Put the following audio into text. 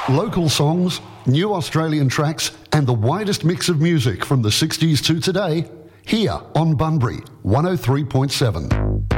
Local songs, new Australian tracks, and the widest mix of music from the 60s to today, here on Bunbury 103.7.